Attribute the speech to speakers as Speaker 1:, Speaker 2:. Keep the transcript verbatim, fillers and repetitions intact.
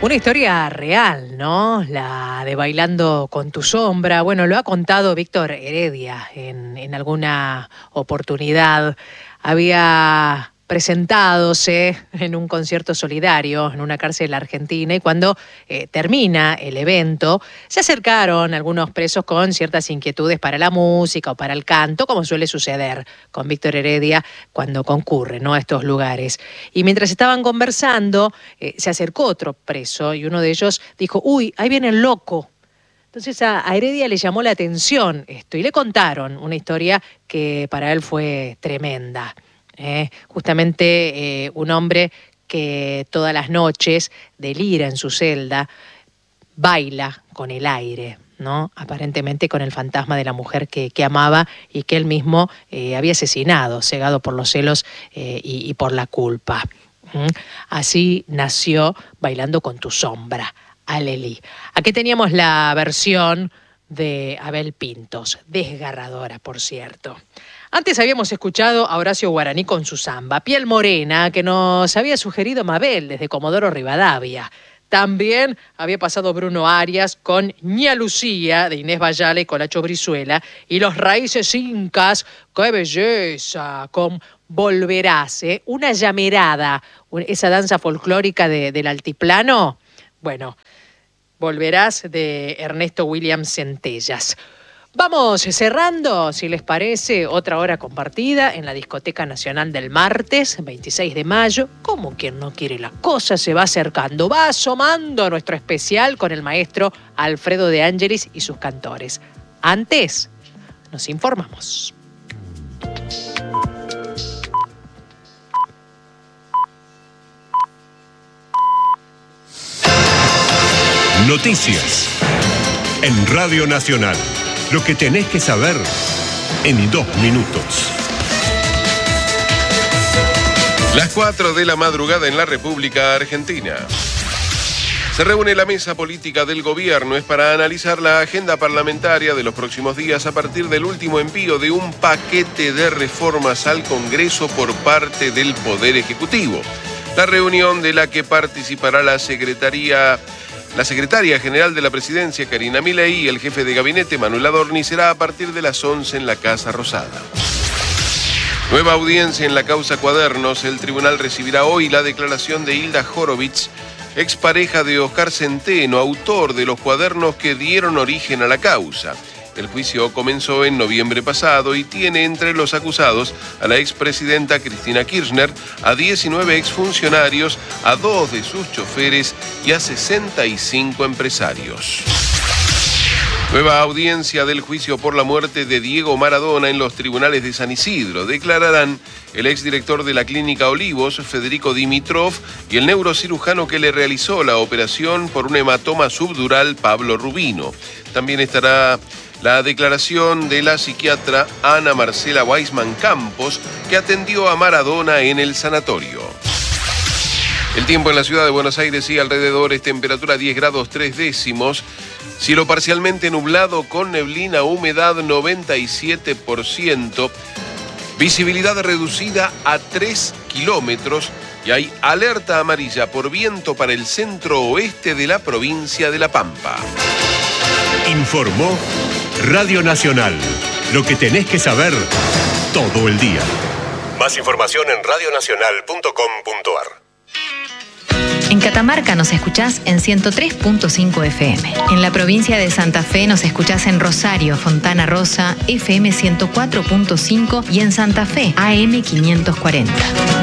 Speaker 1: Una historia real, ¿no? La de Bailando con tu sombra. Bueno, lo ha contado Víctor Heredia en, en alguna oportunidad. Había presentadose en un concierto solidario en una cárcel argentina y cuando eh, termina el evento se acercaron algunos presos con ciertas inquietudes para la música o para el canto, como suele suceder con Víctor Heredia cuando concurre, ¿no?, a estos lugares. Y mientras estaban conversando eh, se acercó otro preso y uno de ellos dijo: uy, ahí viene el loco. Entonces a, a Heredia le llamó la atención esto y le contaron una historia que para él fue tremenda. Eh, justamente eh, un hombre que todas las noches delira en su celda, baila con el aire, ¿no? Aparentemente con el fantasma de la mujer que, que amaba y que él mismo eh, había asesinado, cegado por los celos eh, y, y por la culpa. ¿Mm? Así nació Bailando con tu sombra, Alelí. Aquí teníamos la versión de Abel Pintos, desgarradora, por cierto. Antes habíamos escuchado a Horacio Guaraní con su samba, Piel Morena, que nos había sugerido Mabel desde Comodoro Rivadavia. También había pasado Bruno Arias con Ña Lucía de Inés Bayala y Colacho Brizuela. Y Los Raíces Incas, ¡qué belleza!, con Volverás, ¿eh? Una llamerada, esa danza folclórica de, del altiplano. Bueno, Volverás de Ernesto Williams Centellas. Vamos cerrando, si les parece, otra hora compartida en la Discoteca Nacional del martes, veintiséis de mayo. Como quien no quiere la cosa, se va acercando, va asomando nuestro especial con el maestro Alfredo de Ángelis y sus cantores. Antes, nos informamos.
Speaker 2: Noticias en Radio Nacional. Lo que tenés que saber en dos minutos.
Speaker 3: Las cuatro de la madrugada en la República Argentina. Se reúne la mesa política del gobierno. Es para analizar la agenda parlamentaria de los próximos días a partir del último envío de un paquete de reformas al Congreso por parte del Poder Ejecutivo. La reunión de la que participará la Secretaría... La secretaria general de la Presidencia, Karina Milei, y el jefe de gabinete, Manuel Adorni, será a partir de las once en la Casa Rosada. Nueva audiencia en la causa Cuadernos. El tribunal recibirá hoy la declaración de Hilda Horowitz, expareja de Oscar Centeno, autor de los cuadernos que dieron origen a la causa. El juicio comenzó en noviembre pasado y tiene entre los acusados a la expresidenta Cristina Kirchner, a diecinueve exfuncionarios, a dos de sus choferes y a sesenta y cinco empresarios. Nueva audiencia del juicio por la muerte de Diego Maradona en los tribunales de San Isidro. Declararán el exdirector de la Clínica Olivos, Federico Dimitrov, y el neurocirujano que le realizó la operación por un hematoma subdural, Pablo Rubino. También estará la declaración de la psiquiatra Ana Marcela Weisman Campos, que atendió a Maradona en el sanatorio. El tiempo en la ciudad de Buenos Aires y alrededores, temperatura diez grados tres décimos, cielo parcialmente nublado con neblina, humedad noventa y siete por ciento, visibilidad reducida a tres kilómetros y hay alerta amarilla por viento para el centro oeste de la provincia de La Pampa.
Speaker 2: Informó Radio Nacional. Lo que tenés que saber todo el día. Más información en radio nacional punto com punto a r.
Speaker 4: En Catamarca nos escuchás en ciento tres punto cinco F M. En la provincia de Santa Fe nos escuchás en Rosario, Fontana Rosa, F M ciento cuatro punto cinco y en Santa Fe, A M quinientos cuarenta.